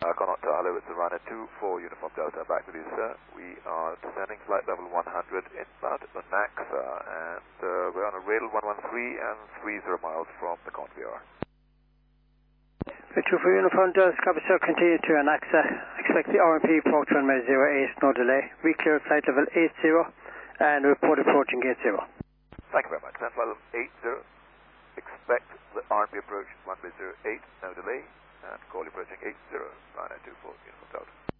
Connaught Tower, it's a runner 24 Uniform Delta. Back with you, sir. We are descending flight level 100 inbound at Naxa, and we're on a radal 113 and 30 miles from the Connaught we are. Victor for Uniform Delta, copy sir, continue to Naxa. Expect the RMP approach runway 08, no delay. We clear flight level 80 and report approaching gate 0. Thank you very much. Descend flight level 80. Expect the RMP approach runway 08, no delay. And call approaching 80, 924 Uniform Delta.